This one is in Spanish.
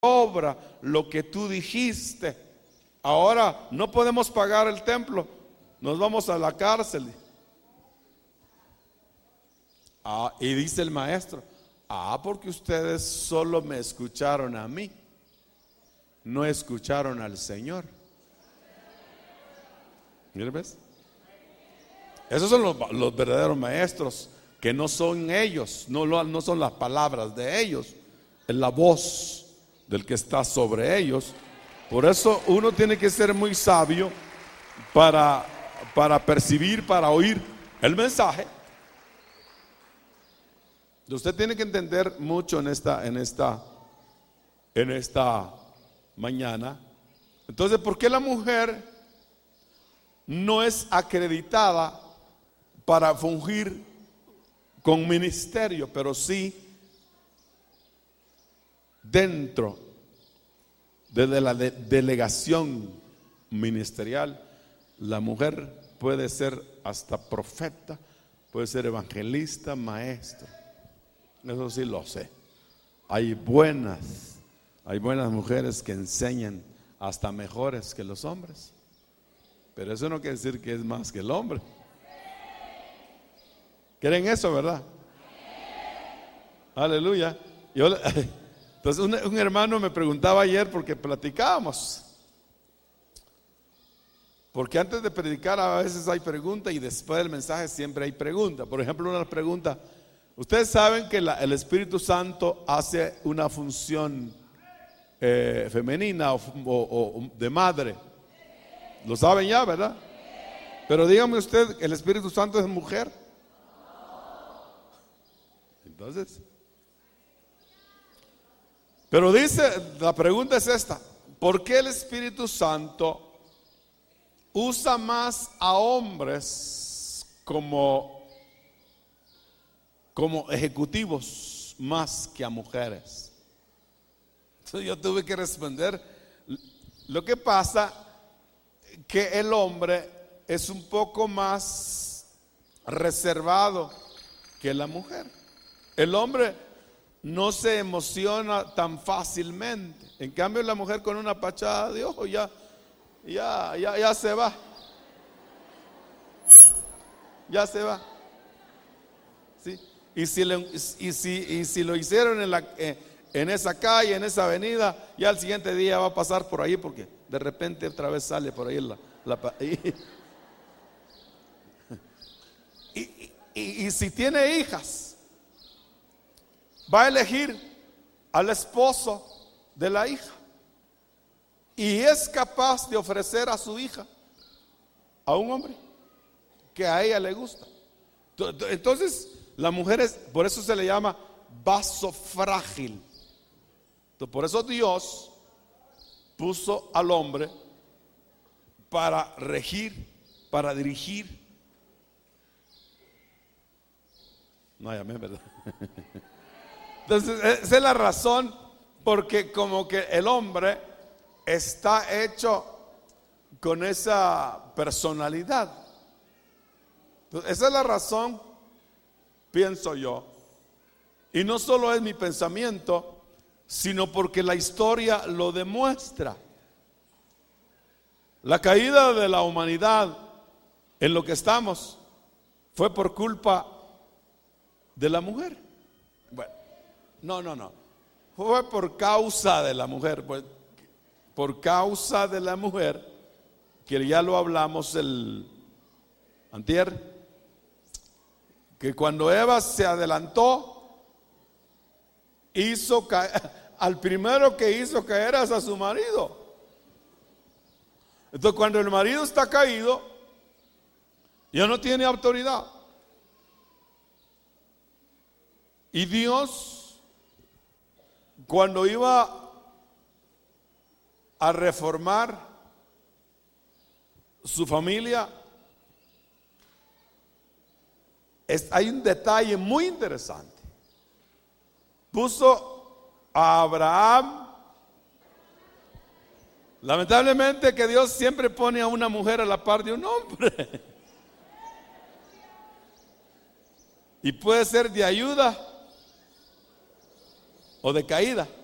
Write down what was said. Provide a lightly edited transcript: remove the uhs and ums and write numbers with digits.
obra lo que tú dijiste. Ahora no podemos pagar el templo, nos vamos a la cárcel. Y dice el maestro: porque ustedes solo me escucharon a mí, no escucharon al Señor. ¿Mira, ves? Esos son los verdaderos maestros, que no son ellos, no son las palabras de ellos, es la voz del que está sobre ellos. Por eso uno tiene que ser muy sabio para percibir, para oír el mensaje. Usted tiene que entender mucho en esta mañana. Entonces, ¿por qué la mujer no es acreditada para fungir con ministerio, pero sí dentro de la delegación ministerial? La mujer puede ser hasta profeta, puede ser evangelista, maestro. Eso sí lo sé. Hay buenas mujeres que enseñan hasta mejores que los hombres, pero eso no quiere decir que es más que el hombre. ¿Creen eso, verdad? Aleluya. Entonces un hermano me preguntaba ayer, porque platicábamos, porque antes de predicar a veces hay pregunta y después del mensaje siempre hay pregunta. Por ejemplo, una pregunta: ustedes saben que el Espíritu Santo hace una función femenina o de madre. Lo saben ya, ¿verdad? Pero dígame usted, ¿el Espíritu Santo es mujer? Entonces, pero la pregunta es esta: ¿por qué el Espíritu Santo usa más a hombres como ejecutivos más que a mujeres? Entonces yo tuve que responder: lo que pasa que el hombre es un poco más reservado que la mujer. El hombre no se emociona tan fácilmente. En cambio, la mujer, con una pachada de ojo ya se va. Ya se va. ¿Sí? Y si lo hicieron en esa calle, en esa avenida, ya al siguiente día va a pasar por ahí, porque de repente otra vez sale por ahí y si tiene hijas, va a elegir al esposo de la hija, y es capaz de ofrecer a su hija a un hombre que a ella le gusta. Entonces, la mujer por eso se le llama vaso frágil. Entonces, por eso Dios puso al hombre para regir, para dirigir. No hay amén, ¿verdad? Entonces, esa es la razón, porque como que el hombre está hecho con esa personalidad. Entonces, esa es la razón, pienso yo, y no solo es mi pensamiento, sino porque la historia lo demuestra. La caída de la humanidad en lo que estamos fue por culpa de la mujer. Bueno, no, fue por causa de la mujer, pues, por causa de la mujer, que ya lo hablamos el antier, que cuando Eva se adelantó, hizo caer, al primero que hizo caer es a su marido. Entonces, cuando el marido está caído, ya no tiene autoridad. Y Dios, cuando iba a reformar su familia, hay un detalle muy interesante. Puso a Abraham. Lamentablemente que Dios siempre pone a una mujer a la par de un hombre. Y puede ser de ayuda o de caída.